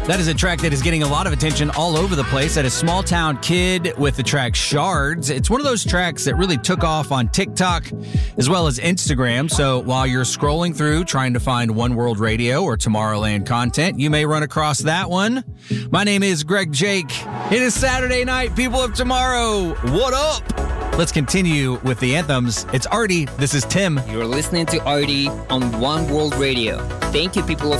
That is a track that is getting a lot of attention all over the place. That is Small Town Kid with the track Shards. It's one of those tracks that really took off on TikTok as well as Instagram. So while you're scrolling through trying to find One World Radio or Tomorrowland content, you may run across that one. My name is Greg Jake. It is Saturday night, people of tomorrow. What up? Let's continue with the anthems. It's Artie. This is Tim. You're listening to Artie on One World Radio. Thank you, people of